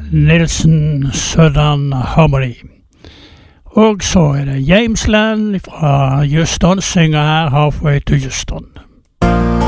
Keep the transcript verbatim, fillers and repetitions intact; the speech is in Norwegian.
Nilsen Southern Harmony. Og så er det Jamesland fra Houston, synger her Halfway to Houston.